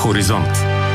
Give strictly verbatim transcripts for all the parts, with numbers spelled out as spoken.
Хоризонт.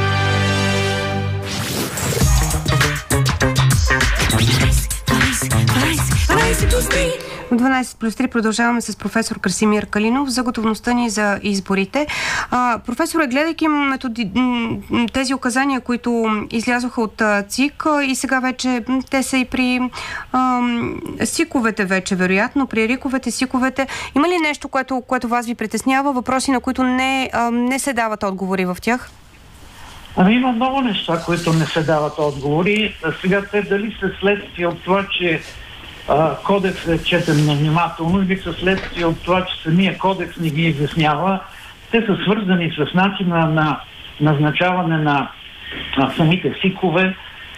В дванайсет плюс три продължаваме с професор Красимир Калинов за готовността ни за изборите. А, професоре, гледайки методи... тези указания, които излязоха от ЦИК и сега вече те са и при а, СИКовете вече, вероятно, при РИКовете, СИКовете. Има ли нещо, което, което вас ви притеснява? Въпроси, на които не, а, не се дават отговори в тях? Ами има много неща, които не се дават отговори. Сега те дали са следствие от това, че кодекс е четен невнимателно или са следствие от това, че самия кодекс не ги изяснява. Те са свързани с начина на назначаване на, на самите СИКове,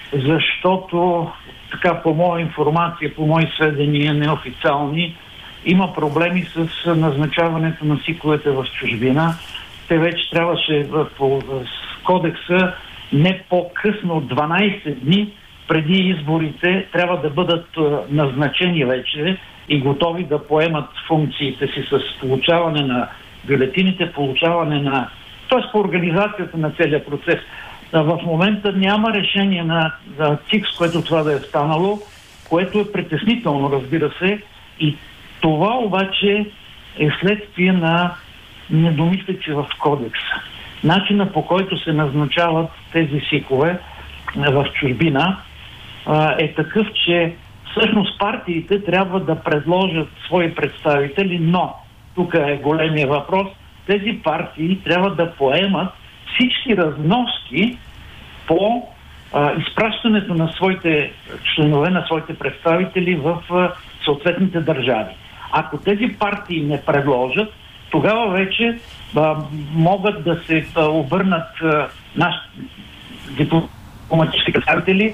защото така по моя информация, по мои сведения неофициални, има проблеми с назначаването на СИКовете в чужбина. Те вече трябваше по кодекса не по-късно от дванайсет дни преди изборите трябва да бъдат назначени вече и готови да поемат функциите си с получаване на бюлетините, получаване на... т.е. по организацията на целия процес. В момента няма решение на, на ЦИК, с което това да е станало, което е притеснително, разбира се, и това обаче е следствие на недомислици в кодекса. Начина, по който се назначават тези СИКове в чужбина, е такъв, че всъщност партиите трябва да предложат свои представители, но тук е големия въпрос, тези партии трябва да поемат всички разноски по а, изпращането на своите членове, на своите представители в а, съответните държави. Ако тези партии не предложат, тогава вече а, могат да се а, обърнат а, наши дипломатически представители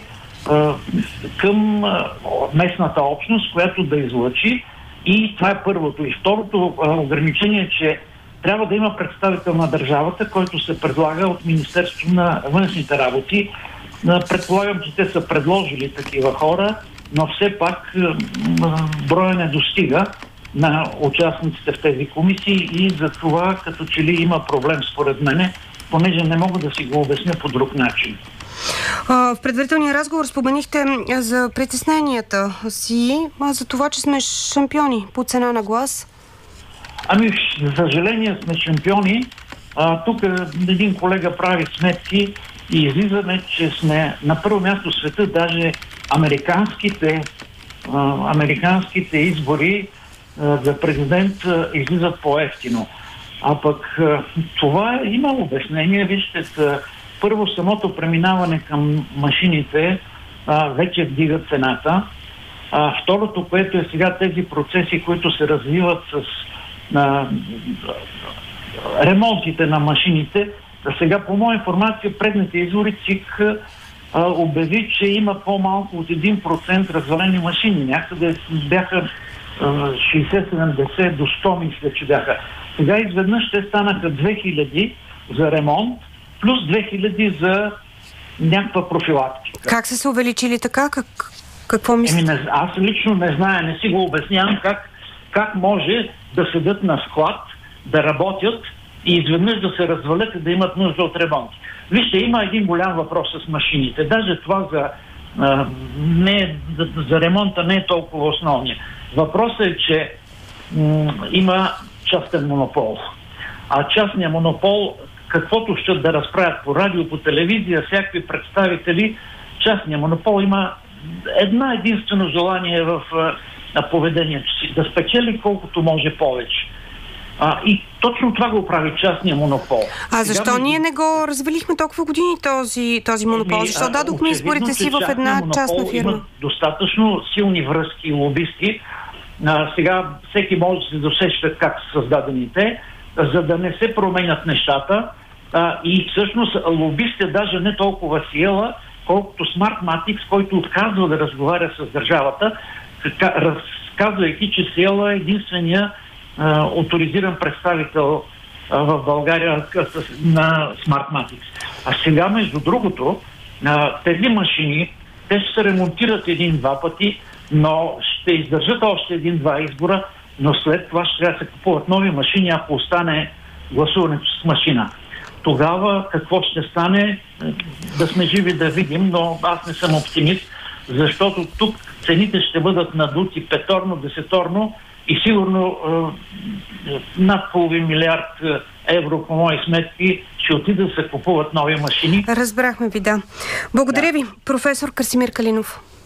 към местната общност, която да излъчи, и това е първото. И второто ограничение е, че трябва да има представител на държавата, който се предлага от Министерството на външните работи. Предполагам, че те са предложили такива хора, но все пак броя не достига на участниците в тези комисии и за това като че ли има проблем според мене, понеже не мога да си го обясня по друг начин. В предварителния разговор споменихте за притесненията си, за това, че сме шампиони по цена на глас. Ами, за съжаление сме шампиони. А, тук един колега прави сметки и излизаме, че сме на първо място в света. Даже американските, а, американските избори а, за президент а, излизат по-евтино. А пък а, това има обяснение. Вижте, първо, самото преминаване към машините а, вече вдига цената. А, второто, което е сега тези процеси, които се развиват с а, ремонтите на машините. А сега, по моя информация, предните избори ЦИК а, обяви, че има по-малко от един процент развалени машини. Някъде бяха а, шейсет-седемдесет до сто, мисля, че бяха. Сега изведнъж те станаха две хиляди за ремонт, плюс две хиляди за някаква профилактика. Как са се увеличили така? Как, какво мислите? Еми, аз лично не зная, не си го обяснявам как, как може да седят на склад, да работят и изведнъж да се развалят и да имат нужда от ремонт. Вижте, има един голям въпрос с машините. Даже това за, а, не, за, за ремонта не е толкова основния. Въпросът е, че м- има частен монопол. А частният монопол, каквото ще да разправят по радио, по телевизия, всякакви представители, частния монопол има една единствено желание в а, поведението си, да спечели колкото може повече. А, и точно това го прави частния монопол. А защо Сега, ние не го развалихме толкова години този, този монопол? Защо а, дадохме изборите си в една частна фирма? Има достатъчно силни връзки и лобисти. А, сега всеки може да се досеща как са създадени те, за да не се променят нещата. А, и всъщност лобист е даже не толкова сила, колкото Smartmatic, който отказва да разговаря с държавата, разказвайки, че Сиела е единствения а, авторизиран представител а, в България на Smartmatic. А сега, между другото, а, тези машини, те ще се ремонтират един-два пъти, но ще издържат още един-два избора, но след това ще трябва да се купуват нови машини, ако остане гласуването с машина. тогава какво ще стане, да сме живи да видим, но аз не съм оптимист, защото тук цените ще бъдат надути петорно, десеторно и сигурно е, над половин милиард евро по мои сметки ще отидат да се купуват нови машини. Разбрахме ви, да. Благодаря да. ви, професор Красимир Калинов.